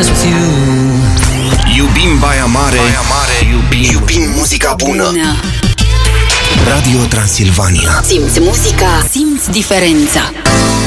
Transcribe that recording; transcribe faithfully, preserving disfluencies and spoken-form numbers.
just you. Iubim Baia Mare, Baia Mare. Iubim, iubim muzica bună. bună Radio Transilvania. Simți muzica, simți diferența.